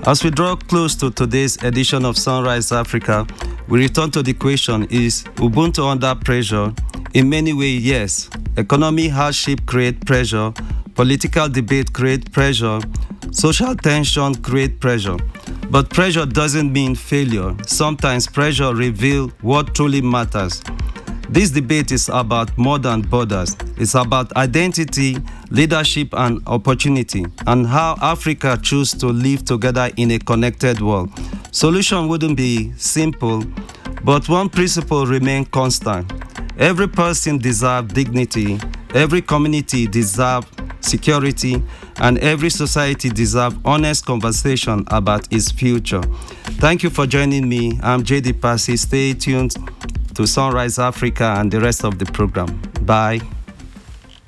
As we draw close to today's edition of Sunrise Africa, we return to the question, is Ubuntu under pressure? In many ways, yes. Economic hardship creates pressure, political debate creates pressure, social tension creates pressure. But pressure doesn't mean failure. Sometimes pressure reveals what truly matters. This debate is about more than borders. It's about identity, leadership, and opportunity, and how Africa chooses to live together in a connected world. Solution wouldn't be simple, but one principle remains constant. Every person deserves dignity, every community deserves security, and every society deserves honest conversation about its future. Thank you for joining me. I'm JD Passy. Stay tuned to Sunrise Africa and the rest of the program. Bye.